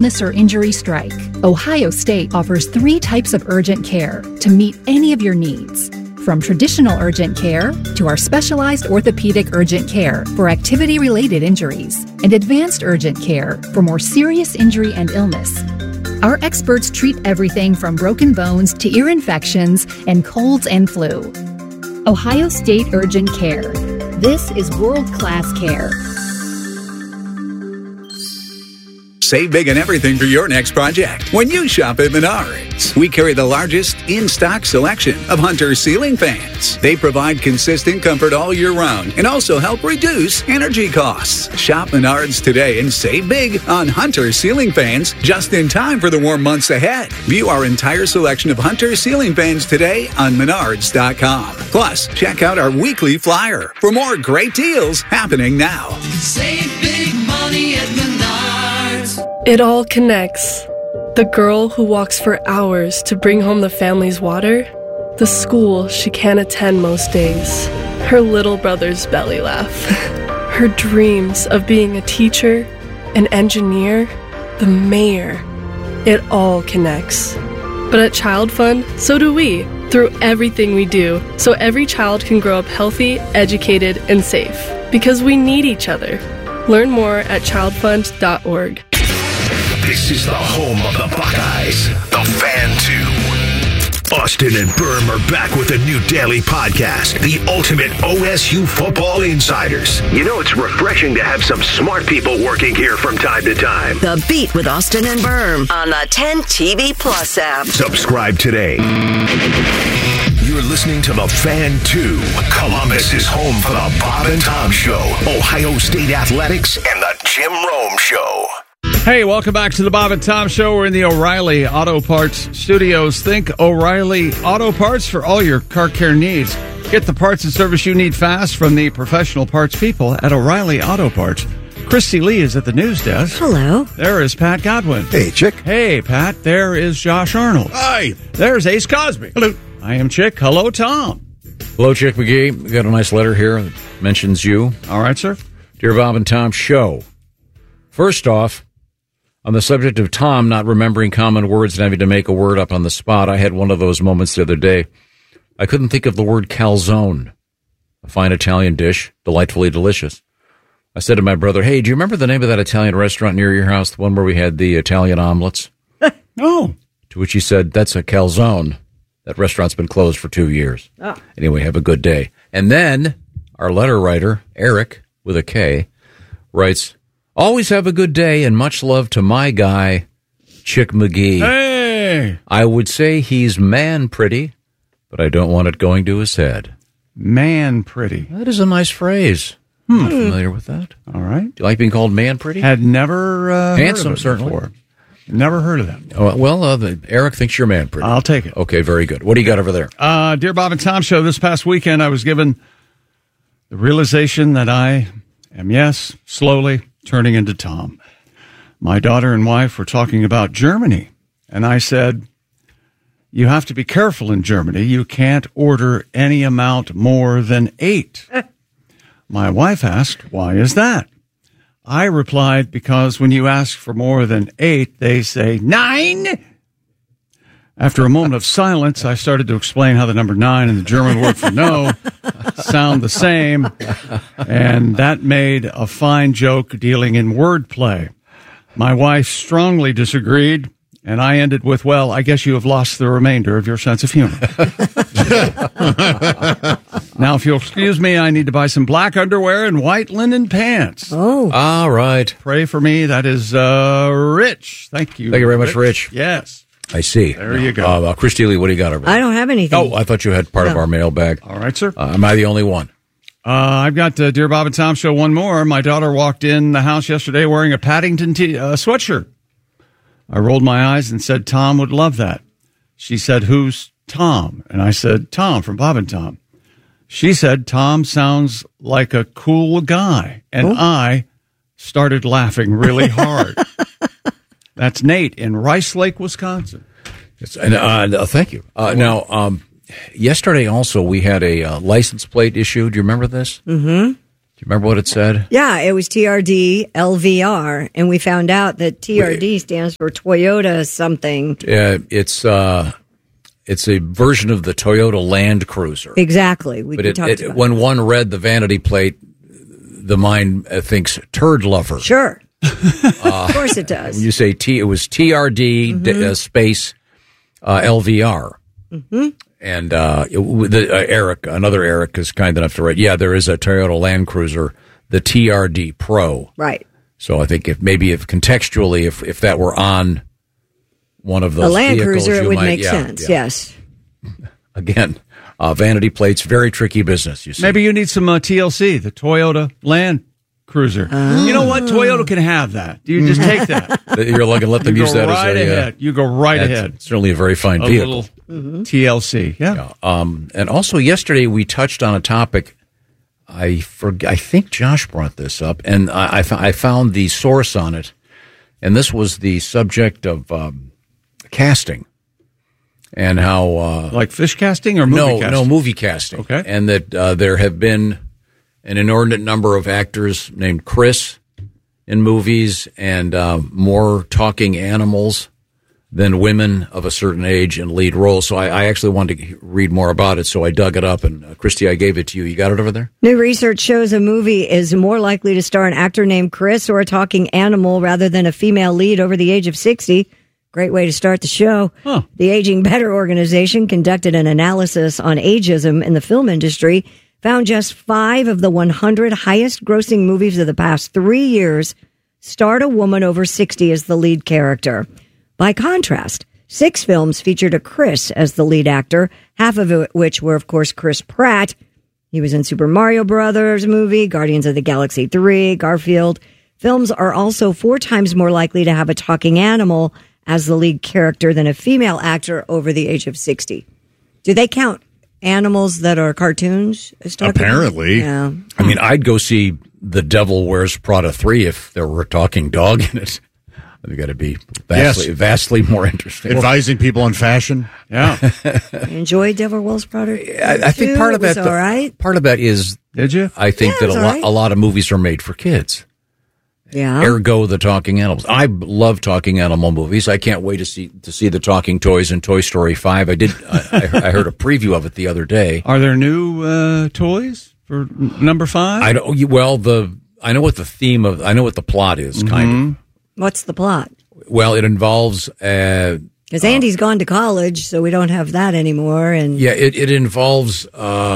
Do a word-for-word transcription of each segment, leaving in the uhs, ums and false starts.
illness or injury strike, Ohio State offers three types of urgent care to meet any of your needs. From traditional urgent care to our specialized orthopedic urgent care for activity-related injuries and advanced urgent care for more serious injury and illness. Our experts treat everything from broken bones to ear infections and colds and flu. Ohio State Urgent Care. This is world-class care. Save big on everything for your next project when you shop at Menards. We carry the largest in-stock selection of Hunter ceiling fans. They provide consistent comfort all year round and also help reduce energy costs. Shop Menards today and save big on Hunter ceiling fans just in time for the warm months ahead. View our entire selection of Hunter ceiling fans today on menards dot com. Plus, check out our weekly flyer for more great deals happening now. Save big money at Menards. It all connects. The girl who walks for hours to bring home the family's water, the school she can't attend most days, her little brother's belly laugh, her dreams of being a teacher, an engineer, the mayor. It all connects. But at Child Fund, so do we, through everything we do, so every child can grow up healthy, educated, and safe. Because we need each other. Learn more at child fund dot org. This is the home of the Buckeyes, the Fan two. Austin and Berm are back with a new daily podcast, the ultimate O S U football insiders. You know, it's refreshing to have some smart people working here from time to time. The Beat with Austin and Berm on the ten T V Plus app. Subscribe today. You're listening to the Fan two. Columbus is home for the Bob and Tom Show, Ohio State Athletics, and the Jim Rome Show. Hey, welcome back to the Bob and Tom Show. We're in the O'Reilly Auto Parts Studios. Think O'Reilly Auto Parts for all your car care needs. Get the parts and service you need fast from the professional parts people at O'Reilly Auto Parts. Christy Lee is at the news desk. Hello. There is Pat Godwin. Hey, Chick. Hey, Pat. There is Josh Arnold. Hi. There's Ace Cosby. Hello. I am Chick. Hello, Tom. Hello, Chick McGee. We got a nice letter here that mentions you. All right, sir. Dear Bob and Tom Show. First off, on the subject of Tom not remembering common words and having to make a word up on the spot, I had one of those moments the other day. I couldn't think of the word calzone, a fine Italian dish, delightfully delicious. I said to my brother, hey, do you remember the name of that Italian restaurant near your house, the one where we had the Italian omelets? Oh. To which he said, that's a calzone. That restaurant's been closed for two years. Oh. Anyway, have a good day. And then our letter writer, Eric, with a K, writes, always have a good day and much love to my guy, Chick McGee. Hey! I would say he's man pretty, but I don't want it going to his head. Man pretty. That is a nice phrase. Hmm. Not familiar with that. All right. Do you like being called man pretty? Had never uh, Handsome, heard of it certainly. before. Never heard of that. Oh, well, uh, the, Eric thinks you're man pretty. I'll take it. Okay, very good. What do you got over there? Uh, Dear Bob and Tom Show, this past weekend I was given the realization that I am, yes, slowly turning into Tom. My daughter and wife were talking about Germany, and I said, you have to be careful in Germany. You can't order any amount more than eight. My wife asked, why is that? I replied, because when you ask for more than eight, they say nine. After a moment of silence, I started to explain how the number nine and the German word for no sound the same, and that made a fine joke dealing in wordplay. My wife strongly disagreed, and I ended with, well, I guess you have lost the remainder of your sense of humor. Now, if you'll excuse me, I need to buy some black underwear and white linen pants. Oh. All right. Pray for me. That is uh, Rich. Thank you. Thank you very much, Rich. Yes. I see. There you go. Uh, uh, Christy Lee, what do you got over there? I don't have anything. Oh, I thought you had part No. of our mailbag. All right, sir. Uh, am I the only one? Uh, I've got uh, Dear Bob and Tom Show one more. My daughter walked in the house yesterday wearing a Paddington t- uh, sweatshirt. I rolled my eyes and said, Tom would love that. She said, who's Tom? And I said, Tom from Bob and Tom. She said, Tom sounds like a cool guy. And oh. I started laughing really hard. That's Nate in Rice Lake, Wisconsin. It's, and, uh, thank you. Uh, now, um, yesterday also we had a uh, license plate issue. Do you remember this? Mm-hmm. you remember what it said? Yeah, it was T R D L V R, and we found out that T R D stands for Toyota something. Uh, it's uh, it's a version of the Toyota Land Cruiser. Exactly. We but we it, talked it, about when that. one read the vanity plate, the mind uh, thinks turd lover. Sure. Uh, of course it does. When you say T, it was T R D Mm-hmm. d- uh, space uh, L V R. Mm-hmm. And uh, it, the, uh, Eric, another Eric, is kind enough to write, yeah, there is a Toyota Land Cruiser, the T R D Pro. Right. So I think if maybe if contextually, if, if that were on one of those A Land vehicles, Cruiser, it you would might- make yeah, sense, yeah. yes. Again, uh, vanity plates, very tricky business, you see. Maybe you need some uh, T L C, the Toyota Land Cruiser. You know what? Toyota can have that. You just take that. You're like, let them You use go that right as a... uh, ahead. You go right that's ahead. Certainly a very fine A vehicle. little Mm-hmm. T L C. Yeah. Yeah. Um, and also yesterday we touched on a topic. I for, I think Josh brought this up, and I, I, fo- I found the source on it, and this was the subject of um, casting and how uh, Like fish casting or movie no casting? no movie casting. Okay. And that uh, there have been an inordinate number of actors named Chris in movies, and uh, more talking animals than women of a certain age in lead roles. So I, I actually wanted to read more about it, so I dug it up. And uh, Christy, I gave it to you. You got it over there? New research shows a movie is more likely to star an actor named Chris or a talking animal rather than a female lead over the age of sixty. Great way to start the show. Huh. The Aging Better organization conducted an analysis on ageism in the film industry, found just five of the one hundred highest grossing movies of the past three years starred a woman over sixty as the lead character. By contrast, six films featured a Chris as the lead actor, half of it, which were, of course, Chris Pratt. He was in Super Mario Brothers movie, Guardians of the Galaxy three, Garfield. Films are also four times more likely to have a talking animal as the lead character than a female actor over the age of sixty. Do they count animals that are cartoons as talking? Apparently. Yeah. I mean, I'd go see The Devil Wears Prada three if there were a talking dog in it. They've got to be vastly, Yes. vastly more interesting. Advising people on fashion. Yeah. Enjoy Devil Wears Prada. I, I think part of was that, all right. part of that is, Did you? I think Yeah, it that a was lot, all right. a lot of movies are made for kids. Yeah. Ergo, the talking animals. I love talking animal movies. I can't wait to see to see the talking toys in Toy Story five. I did. I, I heard a preview of it the other day. Are there new uh, toys for n- number five? I don't. Well, the I know what the theme of. I know what the plot is. Kind of. What's the plot? Well, it involves. Uh, Because Andy's gone to college, so we don't have that anymore. And yeah, it, it involves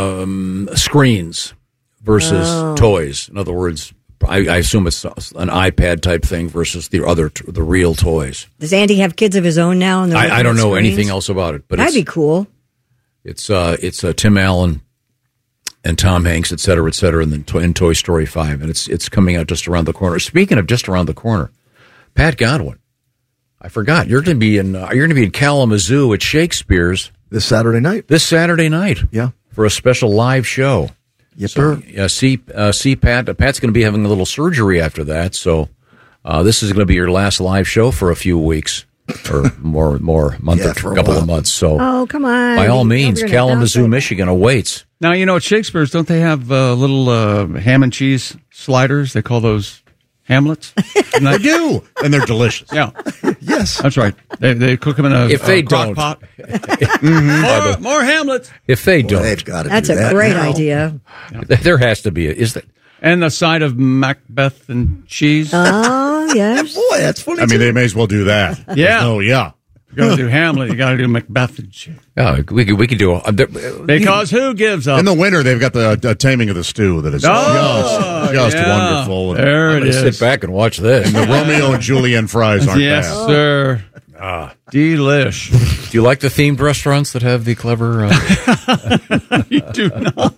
um, screens versus Oh. toys. In other words, I, I assume it's an iPad type thing versus the other the real toys. does Andy have kids of his own now? And they're looking I, I don't at know screens? anything else about it, but That'd it's, be cool. It's uh, it's uh, Tim Allen and Tom Hanks, et cetera, et cetera, and then to- in Toy Story five, and it's it's coming out just around the corner. Speaking of just around the corner, Pat Godwin, I forgot you're going to be in uh, you're going to be in Kalamazoo at Shakespeare's This Saturday night. this Saturday night. Yeah. for a special live show. Yes, so, sir. Yeah, see, uh, see, Pat. Uh, Pat's going to be having a little surgery after that, so uh, this is going to be your last live show for a few weeks or more, more month Yeah, or for a a couple while. of months. So, Oh, come on. by all You're means, gonna Kalamazoo, bounce it. Michigan awaits. Now, you know, at Shakespeare's, don't they have uh, little uh, ham and cheese sliders? They call those Hamlets? They do, and they're delicious. Yeah, Yes. that's right. They, they cook them in a, If a they crock don't. pot. more, more Hamlets. If they Well, don't, they've got to That's do a that great now. idea. there has to be. A, is that? And the side of Macbeth and cheese. Oh, yes. Boy, that's funny. I mean, too. they may as well do that. Yeah. Oh, yeah. If you're going to do Hamlet, you got to do Macbeth and cheese. Oh, we could we could do. A, uh, there, Because who gives up? In the winter, they've got the uh, Taming of the Stew that is Oh, just, just yeah. wonderful. And There I'm it going to is. sit back and watch this. the Romeo and Julienne fries aren't Yes, bad. sir. Ah, delish. Do you like the themed restaurants that have the clever? Uh, You do not.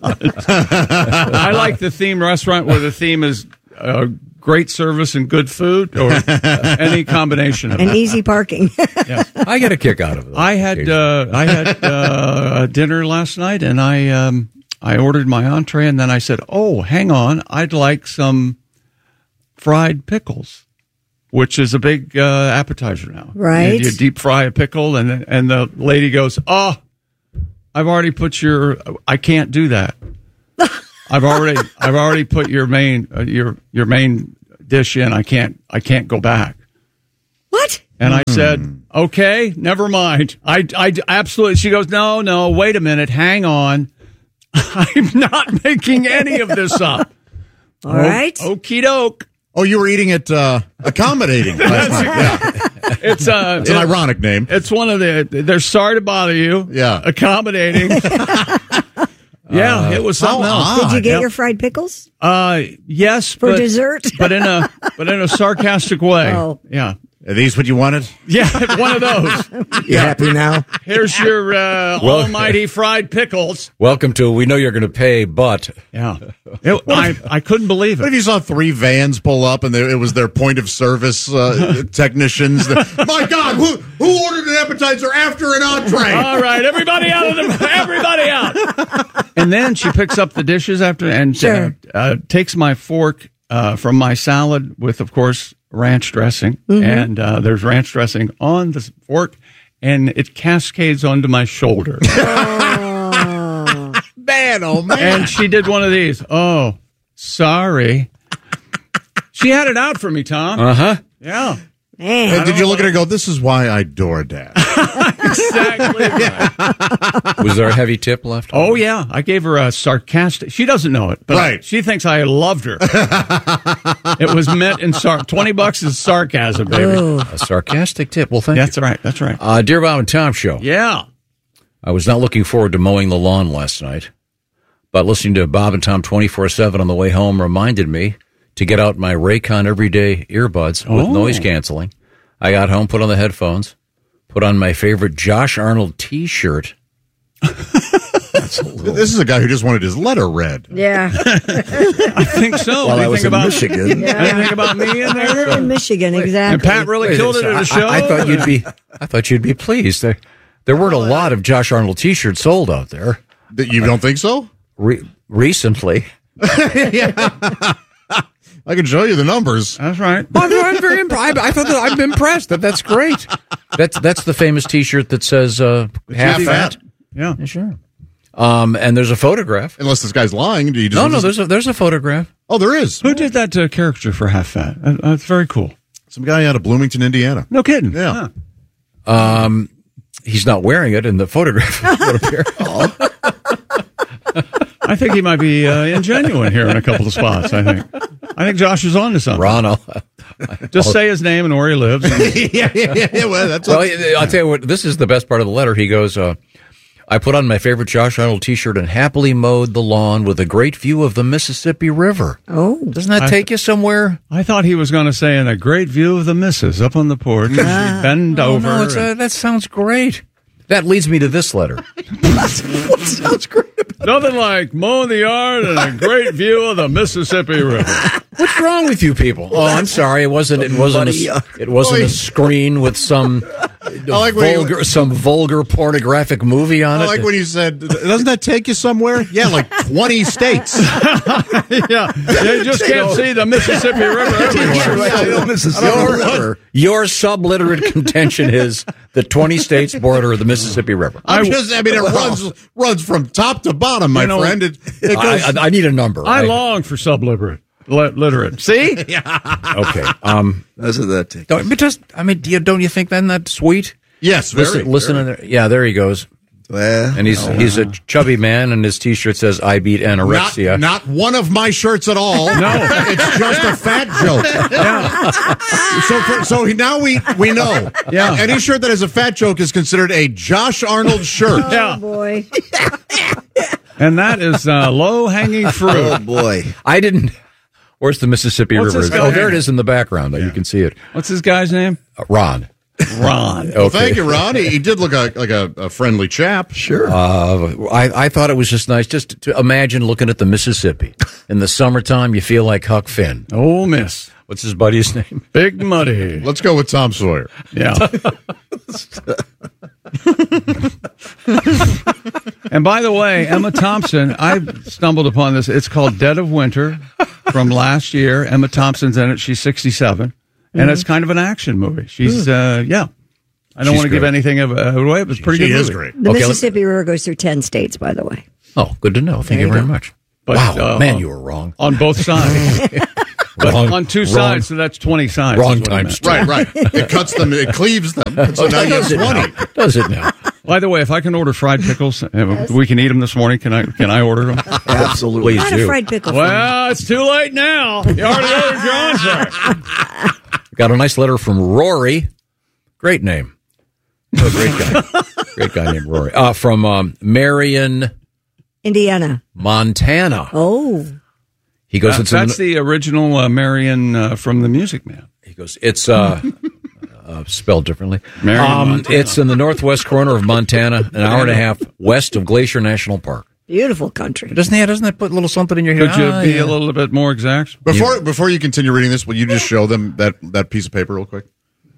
I like the theme restaurant where the theme is uh, great service and good food, or any combination of And it. easy parking. I get a kick out of it. I had uh, I had uh, a dinner last night, and I um, I ordered my entree, and then I said, "Oh, hang on, I'd like some fried pickles," which is a big uh, appetizer now. Right. You, you deep fry a pickle, and and the lady goes, "Oh, I've already put your. I can't do that. I've already I've already put your main uh, your your main dish in. I can't I can't go back. What? And I said, okay, never mind. I, I absolutely. She goes, no, no, wait a minute, hang on. I'm not making any of this up. All oh, right. Okie doke. Oh, you were eating it uh, accommodating last night. Yeah. It's, uh, it's an it, ironic name. It's one of the, they're sorry to bother you. Yeah. Accommodating. Yeah, uh, it was something else. Did you get yep. your fried pickles? Uh, yes. For but, dessert? but in a but in a sarcastic way. Oh. Yeah. Are these what you wanted? Yeah, one of those. You happy now? Here's your uh, well, almighty fried pickles. Welcome to We Know You're Going to Pay, but. Yeah. It, I, I couldn't believe it. What if you saw three vans pull up and they, it was their point of service uh, technicians? That, my God, who, who ordered an appetizer after an entree? All right, everybody out of the, everybody out. And then she picks up the dishes after and sure. uh, uh, takes my fork uh, from my salad with, of course, ranch dressing, mm-hmm. and uh, there's ranch dressing on the fork, and it cascades onto my shoulder. Oh. Man, oh man! And she did one of these. Oh, sorry. She had it out for me, Tom. Uh huh. Yeah. Man. And did you look at her and go, this is why I DoorDash? Exactly right. Was there a heavy tip left? Oh, yeah. I gave her a sarcastic. She doesn't know it, but right. she thinks I loved her. It was meant in sar- twenty bucks is sarcasm, baby. Ooh. A sarcastic tip. Well, thank That's you. right. That's right. Uh, Dear Bob and Tom Show. Yeah. I was not looking forward to mowing the lawn last night, but listening to Bob and Tom twenty-four seven on the way home reminded me to get out my Raycon Everyday earbuds with Oh. noise canceling. I got home, put on the headphones, put on my favorite Josh Arnold T-shirt. This is a guy who just wanted his letter read. Yeah. I think so. While I Anything was in about, Michigan. Yeah. Anything about me in there? In Michigan, exactly. And Pat really Wait, killed it so at I- a show? I, I thought you'd be. I thought you'd be pleased. There, there weren't a lot of Josh Arnold T-shirts sold out there. That you don't think so? Re- recently. I can show you the numbers. That's right. I'm, I'm very impressed. I thought that I'm impressed. That that's great. That's that's the famous T-shirt that says uh, half fat. Yeah. Yeah, sure. Um, and there's a photograph. Unless this guy's lying. Do you just No, no. There's a there's a photograph. Oh, there is. Who did that uh, caricature for Half Fat? Uh, that's very cool. Some guy out of Bloomington, Indiana. No kidding. Yeah. Huh. Um, he's not wearing it in the photograph. Would appear. I think he might be uh, ingenuine here in a couple of spots, I think. I think Josh is on to something. Ron, I'll, Just say his name and where he lives. yeah, yeah, yeah. Well, that's well, I'll tell you what. This is the best part of the letter. He goes, uh, I put on my favorite Josh Arnold T-shirt and happily mowed the lawn with a great view of the Mississippi River. Oh. Doesn't that take you somewhere? I thought he was going to say, in a great view of the missus up on the porch. As she bend Oh, over. no, it's, uh, that sounds great. That leads me to this letter. What sounds great about Nothing like mowing the yard and a great view of the Mississippi River. What's wrong with you people? Oh, I'm sorry. It wasn't. It wasn't. A, it wasn't a screen with some like when vulgar, you- some vulgar pornographic movie on I it. like when you said, doesn't that take you somewhere? Yeah, like twenty states. Yeah. You just can't see the Mississippi River everywhere. Your, your subliterate contention is the twenty states border of the Mississippi River. I'm just, I mean, it runs runs from top to bottom, my You know, friend. It, it goes. I, I, I need a number. I long for subliterate. Li- literate. See? Okay. Um. Doesn't that take? Don't, but just, I mean, do you, don't you think then that's sweet? Yes, very. Listen, listen very. to there. Yeah, there he goes. Well, And he's he's a chubby man, and his T-shirt says "I beat anorexia." Not, not one of my shirts at all. No. It's just a fat joke. Yeah. So, for, so he- now we we know. Yeah. Any shirt that has a fat joke is considered a Josh Arnold shirt. Yeah. Oh, boy. And that is uh, low-hanging oh fruit. boy. I didn't. Where's the Mississippi What's River? this guy Oh, there name? it is in the background. You can see it. What's this guy's name? Uh, Ron. Ron. Well, thank you, Ron. He, he did look a, like a, a friendly chap. Sure. Uh, I, I thought it was just nice just to imagine looking at the Mississippi. In the summertime, you feel like Huck Finn. Ole Miss. What's his buddy's name? Big Muddy. Let's go with Tom Sawyer. Yeah. And by the way, Emma Thompson, I stumbled upon this. It's called Dead of Winter from last year. Emma Thompson's in it. She's sixty-seven. And it's kind of an action movie. She's, uh, yeah. I don't She's want to give great. anything of, uh, away. It was a pretty She good is movie. great. The Okay, Mississippi River goes through ten states, by the way. Oh, good to know. Thank There you you very go. much. But, wow, uh, man, you were wrong. On both sides. But Wrong- on two wrong- sides, so that's twenty sides. Wrong is what I times meant. Right, right. It cuts them. It cleaves them. And so now you have Does it now? twenty. Does it now? By the way, if I can order fried pickles, uh, we can eat them this morning. Can I? Can I order them? Absolutely. Please Not a do. fried pickle. Well, it's too late now. You already ordered your answer. Got a nice letter from Rory. Great name. Oh, great guy. Great guy named Rory. Uh, from um, Marion, Indiana. Montana. Oh. He goes, Uh, it's in that's the original uh, Marion uh, from the Music Man. He goes, it's uh, uh, spelled differently. Marion, Um, Montana. it's in the northwest corner of Montana, an hour and a half west of Glacier National Park. Beautiful country. Doesn't that doesn't that put a little something in your head? Could you Ah, be yeah. a little bit more exact? Before before you continue reading this, will you just show them that, that piece of paper real quick?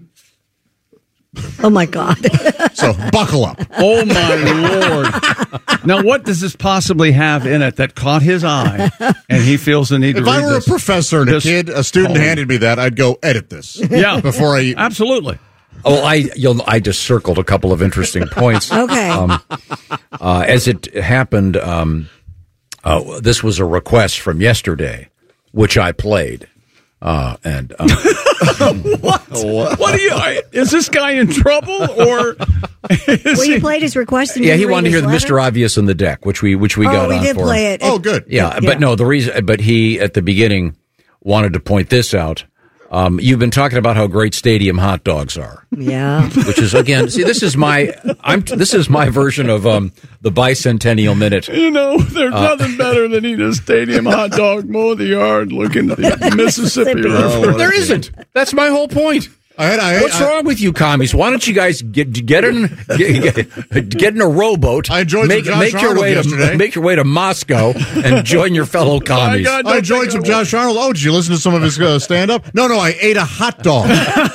Oh, my God. So buckle up. Oh, my Lord. Now, what does this possibly have in it that caught his eye and he feels the need If to read I were this? a professor and a This- kid, a student Oh. handed me that, I'd go edit this. Yeah. Before I. Absolutely. Oh, I you'll I just circled a couple of interesting points. Okay. Um, uh, as it happened, um, uh, this was a request from yesterday, which I played. Uh, and um, what? What are you? I- Is this guy in trouble or? Is Well, you he- played his request. And yeah, didn't he read wanted to hear his the letter? Mister Obvious in the deck, which we which we Oh, got we on did for play him. it. Oh, good. Yeah, but no, the reason, but he at the beginning wanted to point this out. Um, you've been talking about how great stadium hot dogs are. Yeah. Which is again, see, this is my, I'm, this is my version of um, the bicentennial minute. You know, there's Uh, nothing better than eating a stadium hot dog, mow the yard, looking at the Mississippi River. There isn't. That's my whole point. I had, I, What's I, wrong with you commies? Why don't you guys get get in get, get, get in a rowboat? I enjoyed make, some Josh make your Arnold way yesterday. to make your way to Moscow and join your fellow commies. God, I don't enjoyed think some I Josh Arnold. Oh, did you listen to some of his uh, stand up? No, no, I ate a hot dog.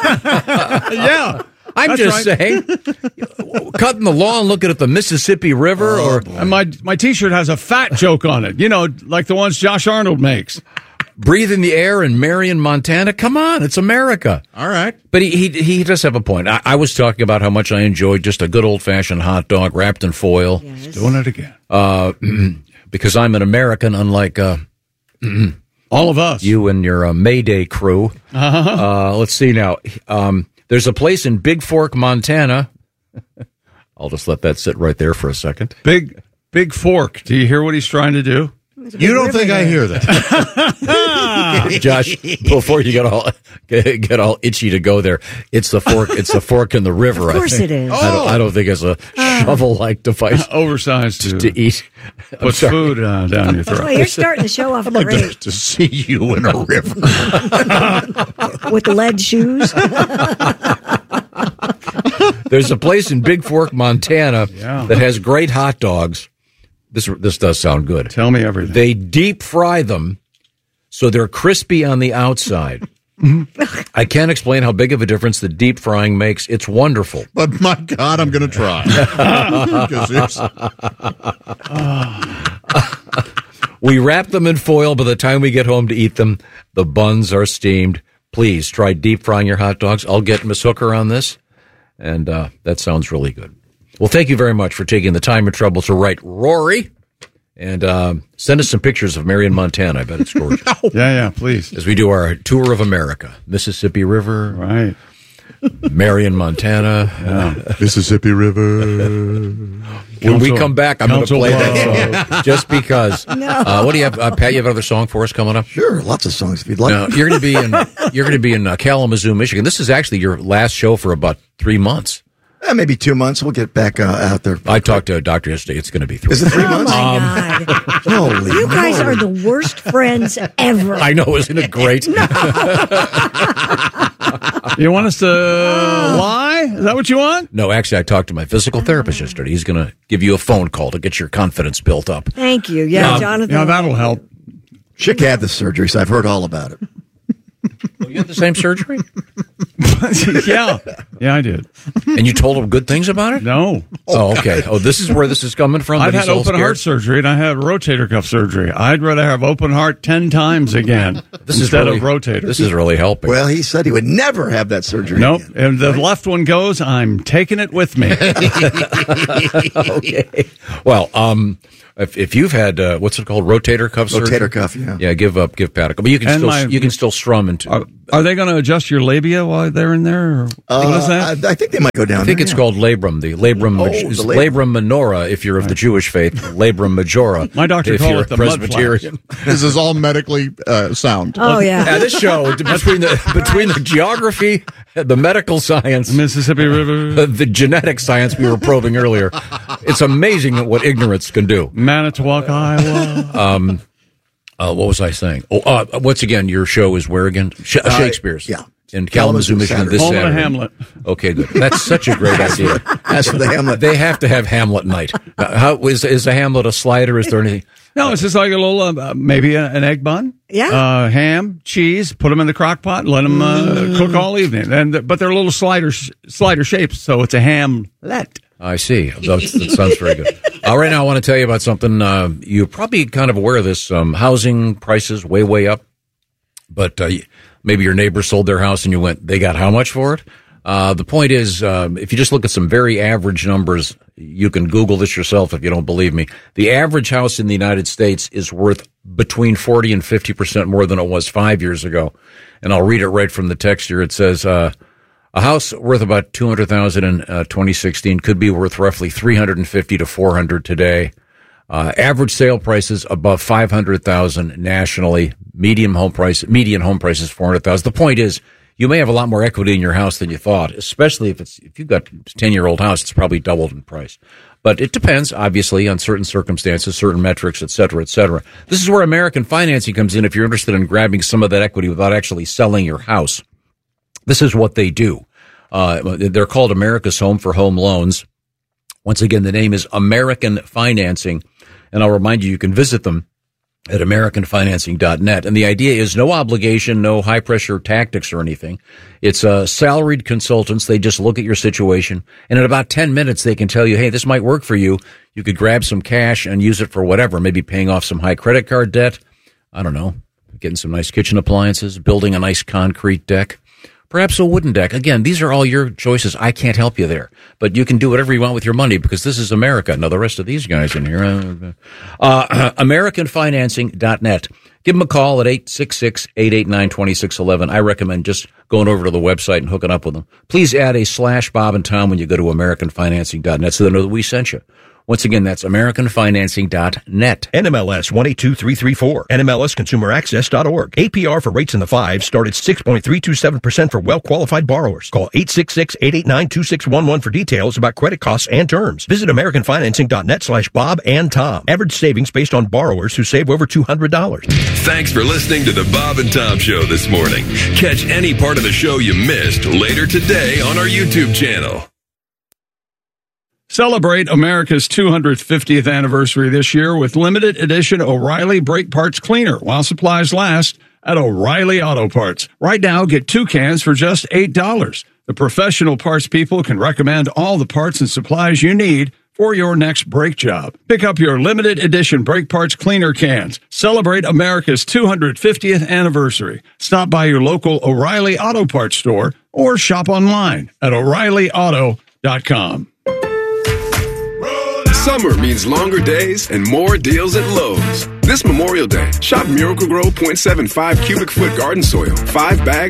Yeah. I'm That's just right. saying, cutting the lawn, looking at the Mississippi River, Oh, or And my my T-shirt has a fat joke on it. You know, like the ones Josh Arnold makes. breathing the air in Marion, Montana. Come on, it's America. All right. But he he, he does have a point. I, I was talking about how much I enjoyed just a good old fashioned hot dog wrapped in foil. Yes. Doing it again. Uh, because I'm an American, unlike uh, All of us. you and your uh, Mayday crew. Uh, let's see now. Um, there's a place in Big Fork, Montana. I'll just let that sit right there for a second. Big Big Fork. Do you hear what he's trying to do? You don't think I hear that? Josh, before you get all get, get all itchy to go there, it's the fork. It's the fork in the river. Of course I think. it is. I don't, I don't think it's a shovel-like device Oversized to, to eat. I'm put sorry. food uh, down your Well, throat. you're starting the show off I'd like to, great to see you in a river. with the lead shoes. There's a place in Big Fork, Montana, Yeah. that has great hot dogs. This this does sound good. Tell me everything. They deep fry them so they're crispy on the outside. I can't explain how big of a difference the deep frying makes. It's wonderful. But my God, I'm going to try. 'Cause there's- We wrap them in foil. By the time we get home to eat them, the buns are steamed. Please try deep frying your hot dogs. I'll get Miss Hooker on this, and uh, that sounds really good. Well, thank you very much for taking the time and trouble to write Rory, and uh, send us some pictures of Marion, Montana. I bet it's gorgeous. Yeah, yeah, please. As we do our tour of America, Mississippi River, Right. Marion, Montana. Mississippi River. When we Council- come back, I'm going to Council play that song just because. Uh, what do you have, uh, Pat? You have another song for us coming up? Sure, lots of songs if you'd like. No, you're going to be in. You're going to be in uh, Kalamazoo, Michigan. This is actually your last show for about three months. Eh, maybe two months. We'll get back uh, out there. I talked to a doctor yesterday. It's going to be three. Is it three Oh months? my God! Holy You guys moly. are the worst friends ever. I know, isn't it great? You want us to lie? Is that what you want? No, actually, I talked to my physical therapist yesterday. He's going to give you a phone call to get your confidence built up. Thank you. Yeah, Jonathan. Yeah, that'll help. Chick had the surgery, so I've heard all about it. Oh, you had the same surgery? Yeah. Yeah, I did. And you told him good things about it? No. Oh, okay. Oh, this is where this is coming from? I've that had he's all open scared? heart surgery, and I had rotator cuff surgery. I'd rather have open heart ten times again This is instead really- of rotator. This is really helping. Well, he said he would never have that surgery. Nope. again. And the left one goes, I'm taking it with me. Okay. Well, um, if, if you've had uh, what's it called, rotator cuff surgery? Rotator cuff, yeah. Yeah, give up, give Pat a couple. But you can And still my- you can still strum into. Are, are they going to adjust your labia while they're in there? Or Uh, what is that? I, I think they might go down I think there, it's yeah. called labrum. The labrum, Oh, maj- the labrum. labrum. minora, if you're of the Jewish faith. Labrum majora. My doctor if called you're it the mud Presbyterian. This is all medically uh, sound. Oh, yeah. Yeah, this show between the between the geography, the medical science, Mississippi River, the genetic science we were probing earlier, it's amazing what ignorance can do. Manitowoc, Iowa. Um, uh, what was I saying? Oh, uh, once again, your show is where again? Sh- Uh, Shakespeare's. yeah. In Kalamazoo, Kalamazoo, Michigan, this Home of the Saturday. Hamlet. Okay, good. That's such a great idea. That's for the Hamlet. They have to have Hamlet night. Uh, how is is a Hamlet a slider? Is there anything? No, it's just like a little, uh, maybe a, an egg bun. Yeah. Uh, ham, cheese, put them in the crock pot, let them uh, Mm. cook all evening. And But they're little slider slider shapes, so it's a hamlet. I see. That's, that sounds very good. Uh, right now, I want to tell you about something. Uh, you're probably kind of aware of this. Um, housing prices way, way up. But uh, maybe your neighbor sold their house and you went, they got how much for it? Uh, the point is, um, if you just look at some very average numbers, you can Google this yourself if you don't believe me. The average house in the United States is worth between forty and fifty percent more than it was five years ago. And I'll read it right from the text here. It says, uh, a house worth about two hundred thousand dollars in uh, twenty sixteen could be worth roughly three hundred fifty to four hundred today. Uh, average sale prices above five hundred thousand nationally. Medium home price, median home price is four hundred thousand. The point is, you may have a lot more equity in your house than you thought, especially if it's, if you've got a ten year old house, it's probably doubled in price. But it depends, obviously, on certain circumstances, certain metrics, et cetera, et cetera. This is where American Financing comes in if you're interested in grabbing some of that equity without actually selling your house. This is what they do. Uh, they're called America's Home for Home Loans. Once again, the name is American Financing. And I'll remind you, you can visit them at American Financing dot net. And the idea is no obligation, no high pressure tactics or anything. It's uh, salaried consultants. They just look at your situation. And in about ten minutes, they can tell you, hey, this might work for you. You could grab some cash and use it for whatever, maybe paying off some high credit card debt. I don't know, getting some nice kitchen appliances, building a nice concrete deck. Perhaps a wooden deck. Again, these are all your choices. I can't help you there. But you can do whatever you want with your money because this is America. Now, the rest of these guys in here, uh, uh, American Financing dot net. Give them a call at eight six six, eight eight nine, two six one one. I recommend just going over to the website and hooking up with them. Please add a slash Bob and Tom when you go to American Financing dot net so they know that we sent you. Once again, that's American Financing dot net. N M L S one eight two three three four. N M L S Consumer Access dot org. A P R for rates in the fives start at six point three two seven percent for well-qualified borrowers. Call eight six six, eight eight nine, two six one one for details about credit costs and terms. Visit American Financing dot net slash Bob and Tom. Average savings based on borrowers who save over two hundred dollars. Thanks for listening to the Bob and Tom Show this morning. Catch any part of the show you missed later today on our YouTube channel. Celebrate America's two hundred fiftieth anniversary this year with limited edition O'Reilly Brake Parts Cleaner while supplies last at O'Reilly Auto Parts. Right now, get two cans for just eight dollars. The professional parts people can recommend all the parts and supplies you need for your next brake job. Pick up your limited edition Brake Parts Cleaner cans. Celebrate America's two hundred fiftieth anniversary. Stop by your local O'Reilly Auto Parts store or shop online at O'Reilly Auto dot com. Summer means longer days and more deals at Lowe's. This Memorial Day, shop Miracle-Gro point seven five cubic foot garden soil, five bags